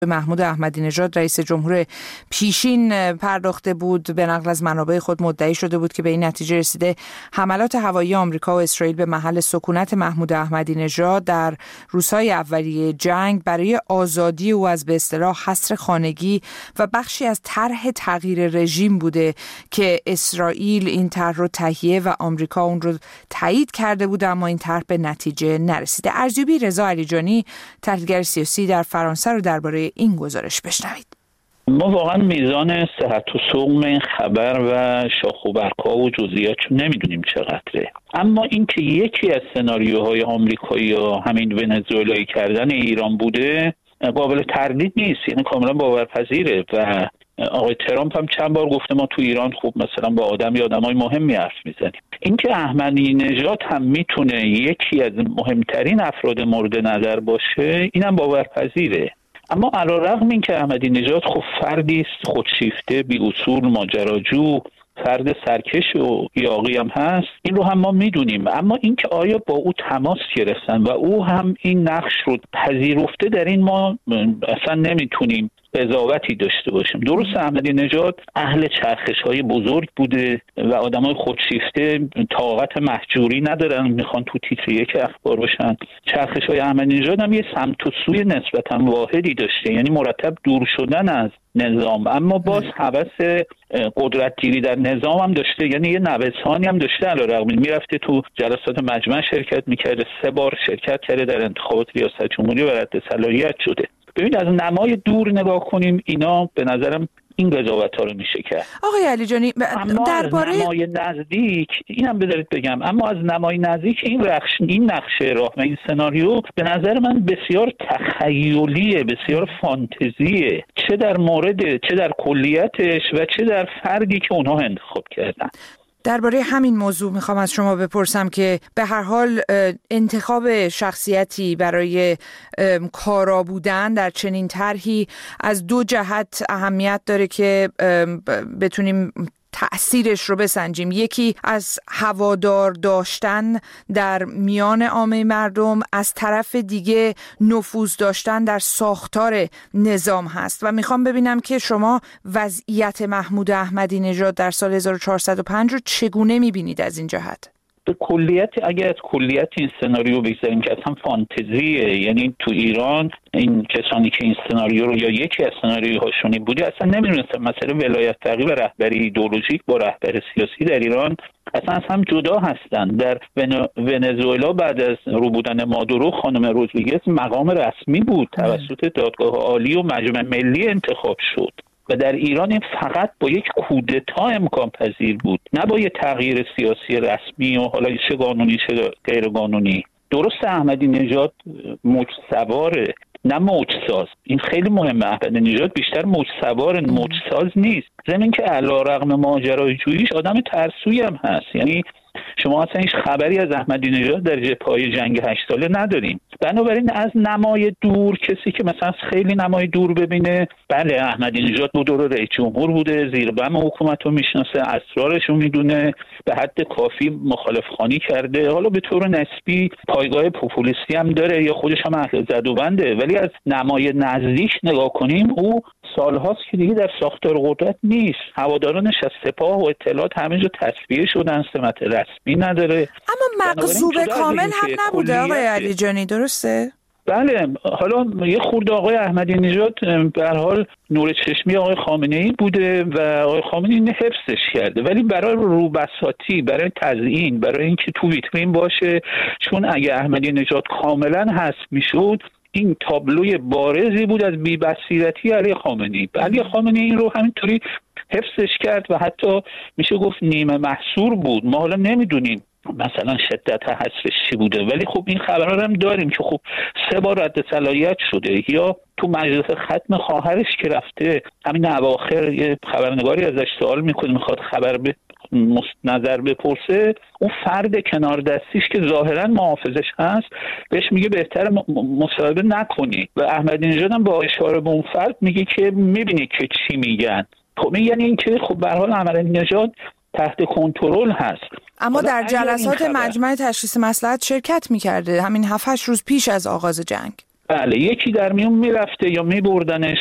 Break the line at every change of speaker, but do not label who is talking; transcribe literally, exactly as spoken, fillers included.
محمود احمدی نژاد رئیس جمهور پیشین پرداخته بود. به نقل از منابع خود مدعی شده بود که به این نتیجه رسیده حملات هوایی آمریکا و اسرائیل به محل سکونت محمود احمدی نژاد در روزهای اولیه جنگ برای آزادی او از به اصطلاح حصر خانگی و بخشی از طرح تغییر رژیم بوده که اسرائیل این طرح رو تهیه و آمریکا اون رو تایید کرده بود، اما این طرح به نتیجه نرسیده. ارزیابی رضا علیجانی تحلیلگر سیاسی در فرانسه رو درباره این گزارش بشنوید.
ما واقعا میزان صحت و سقم این خبر و شاخ و برگ‌ها و جزئیاتش نمیدونیم چقدره، اما اینکه یکی از سناریوهای آمریکایی یا همین ونزوئلایی کردن ایران بوده قابل تردید نیست، یعنی کاملا باورپذیره. و آقای ترامپ هم چند بار گفته ما تو ایران خوب مثلا با آدم یا آدمای مهمی حرف میزنیم. اینکه احمدی نژاد هم میتونه یکی از مهمترین افراد مورد نظر باشه اینم باورپذیره. اما علیرغم اینکه احمدی نژاد خب فردی است خودشیفته، بی اصول، ماجراجو، فرد سرکش و یاغی هم هست، این رو هم ما میدونیم. اما اینکه آیا با او تماس گرفتن و او هم این نقش رو پذیرفته، در این ما اصلا نمیتونیم قضاوتی داشته باشیم. درست احمدی نژاد اهل چرخش‌های بزرگ بوده و آدمای خودشیفته طاقت مهجوری ندارن، میخوان تو تیتر یک اخبار باشن. چرخش‌های احمدی نژاد هم یه سمت و سوی نسبتاً واحدی داشته، یعنی مرتب دور شدن از نظام، اما باز هوس قدرتگیری در نظام هم داشته، یعنی یه نوسانی هم داشته. علیرغم میرفته تو جلسات مجمع شرکت میکرده، سه بار شرکت کرده در انتخابات ریاست جمهوری و رد صلاحیت شده. ببینید از نمای دور نگاه کنیم، اینا به نظرم این قضاوت‌ها رو میشه کرد.
آقای علیجانی درباره
نمای نزدیک اینم بذارید بگم، اما از نمای نزدیک این رخش این نقشه راه و این سناریو به نظر من بسیار تخیلیه، بسیار فانتزیه، چه در مورد چه در کلیتش و چه در فردی که اونها انتخاب کردن.
درباره همین موضوع میخوام از شما بپرسم که به هر حال انتخاب شخصیتی برای کارا بودن در چنین طرحی از دو جهت اهمیت داره که بتونیم تأثیرش رو بسنجیم. یکی از هوادار داشتن در میان عامه مردم، از طرف دیگه نفوذ داشتن در ساختار نظام هست و میخوام ببینم که شما وضعیت محمود احمدی نژاد در سال هزار و چهارصد و پنج رو چگونه میبینید از این جهت؟
به کلیت اگر از کلیت این سناریو بگذاریم که اصلا فانتزیه، یعنی تو ایران این کسانی که این سناریو رو یا یکی از سناریوهاشونی بوده اصلا نمیدونستن مسئله ولایت فقیه و رهبری ایدئولوژیک با رهبر سیاسی در ایران اصلا از هم جدا هستن. در ونزوئلا بعد از رو بودن مادورو خانم رودریگز مقام رسمی بود، توسط دادگاه عالی و مجمع ملی انتخاب شد و در ایران این فقط با یک کودتا امکان پذیر بود، نه با یک تغییر سیاسی رسمی و حالا چه قانونی چه غیر قانونی. درست احمدی نژاد موج سواره نه موج ساز، این خیلی مهمه. احمدی نژاد بیشتر موج سوار، موج ساز نیست. ضمن که علیرغم ماجرای جوییش آدم ترسویی هم هست، یعنی شما اصلا هیچ خبری از احمدی نژاد در جبهه‌های جنگ هشت ساله نداریم. بنابراین از نمای دور کسی که مثلا خیلی نمای دور ببینه، بله احمدی نژاد دو دوره رئیس جمهور بوده، زیر بم حکومت رو میشناسه، اسرارش رو میدونه، به حد کافی مخالف خوانی کرده، حالا به طور نسبی پایگاه پوپولیستی هم داره یا خودش هم اهل زد و بنده، ولی از نمای نزدیک نگاه کنیم او سالهاست که دیگه در ساختار قدرت نیست. هوادارانش از سپاه و اطلاعات همه جا تصفیه شدن، سمت رسمی نداره.
اما مغصوب کامل هم نبوده آقای علیجانی، درسته؟
بله، حالا یه خورده آقای احمدی نژاد به هر حال نور چشمی آقای خامنه‌ای بوده و آقای خامنه‌ای اینو حفظش کرده، ولی برای روبساطی، برای تزیین، برای اینکه تو ویترین باشه، چون اگه احمدی نژاد کاملا حذف میشد این تابلوی بارزی بود از بی‌بصیرتی علی خامنه‌ای. علی خامنه‌ای این رو همینطوری حفظش کرد و حتی میشه گفت نیمه محصور بود. ما حالا نمیدونیم مثلا شدت حذفش چی بوده، ولی خب این خبرها هم داریم که خب سه بار رد صلاحیت شده، یا تو مجلس ختم خواهرش که رفته همین اواخر یه خبرنگاری ازش سوال میکنه، میخواد خبر به نظر بپرسه، اون فرد کنار دستیش که ظاهرا محافظش هست بهش میگه بهتر مصاحبه نکنی و احمدی نژاد هم با اشاره به اون فرد میگه که میبینی که چی میگن. خب یعنی این که خب به هر حال احمدی نژاد تحت کنترل هست.
اما در جلسات مجمع تشخیص مصلحت شرکت میکرده همین هفت هشت روز پیش از آغاز جنگ.
بله، یکی در میون میرفته یا میبردنش